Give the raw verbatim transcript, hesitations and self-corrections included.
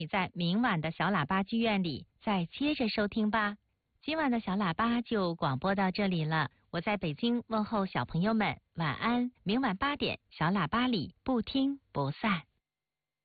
你在明晚的小喇叭剧院里再接着收听吧。今晚的小喇叭就广播到这里了，我在北京问候小朋友们晚安，明晚八点小喇叭里不听不散。